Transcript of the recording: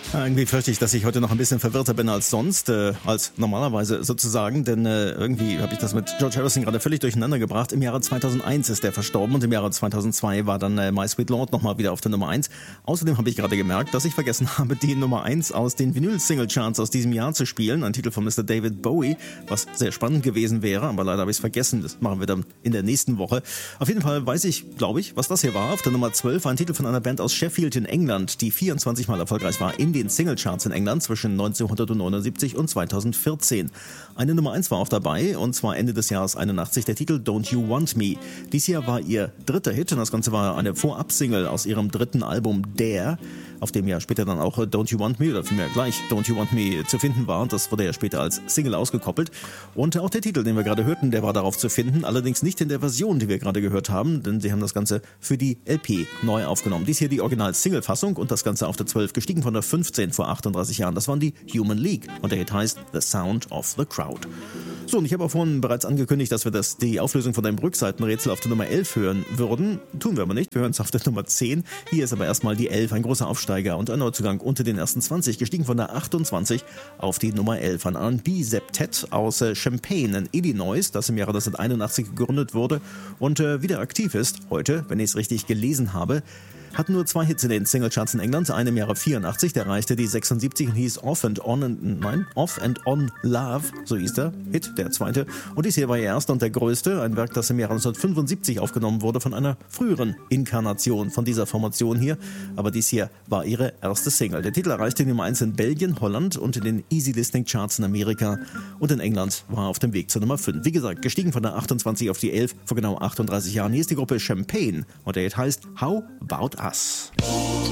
Irgendwie fürchte ich, dass ich heute noch ein bisschen verwirrter bin als sonst, als normalerweise sozusagen, denn irgendwie habe ich das mit George Harrison gerade völlig durcheinander gebracht. Im Jahre 2001 ist er verstorben und im Jahre 2002 war dann My Sweet Lord nochmal wieder auf der Nummer 1. Außerdem habe ich gerade gemerkt, dass ich vergessen habe, die Nummer 1 aus den Vinyl-Single-Charts aus diesem Jahr zu spielen. Ein Titel von Mr. David Bowie, was sehr spannend gewesen wäre, aber leider habe ich es vergessen. Das machen wir dann in der nächsten Woche. Auf jeden Fall weiß ich, glaube ich, was das hier war. Auf der Nummer 12 ein Titel von einer Band aus Sheffield in England, die 24 Mal erfolgreich war in den Singlecharts in England zwischen 1979 und 2014. Eine Nummer 1 war auch dabei, und zwar Ende des Jahres 81, der Titel Don't You Want Me. Dies hier war ihr dritter Hit und das Ganze war eine Vorab-Single aus ihrem dritten Album Dare, auf dem ja später dann auch Don't You Want Me oder vielmehr gleich Don't You Want Me zu finden war, und das wurde ja später als Single ausgekoppelt. Und auch der Titel, den wir gerade hörten, der war darauf zu finden, allerdings nicht in der Version, die wir gerade gehört haben, denn sie haben das Ganze für die LP neu aufgenommen. Dies hier die Original-Single-Fassung und das Ganze auf der 12, gestiegen von der 15 vor 38 Jahren. Das waren die Human League und der Hit heißt The Sound of the Crowd. So, und ich habe auch vorhin bereits angekündigt, dass wir die Auflösung von einem Rückseitenrätsel auf der Nummer 11 hören würden. Tun wir aber nicht, wir hören es auf der Nummer 10. Hier ist aber erstmal die 11, ein großer Aufsteiger und ein Neuzugang unter den ersten 20, gestiegen von der 28 auf die Nummer 11. Ein R&B-Septett aus Champaign in Illinois, das im Jahre 1981 gegründet wurde und wieder aktiv ist heute, wenn ich es richtig gelesen habe. Hat nur 2 Hits in den Singlecharts in England, einen im Jahre 84, der erreichte die 76 und hieß Off and On Love, so hieß der Hit, der zweite. Und dies hier war ihr erster und der größte, ein Werk, das im Jahre 1975 aufgenommen wurde von einer früheren Inkarnation von dieser Formation hier. Aber dies hier war ihre erste Single. Der Titel erreichte die Nummer 1 in Belgien, Holland und in den Easy Listening Charts in Amerika. Und in England war er auf dem Weg zur Nummer 5. Wie gesagt, gestiegen von der 28 auf die 11 vor genau 38 Jahren. Hier ist die Gruppe Champaign und der Hit heißt How About Us.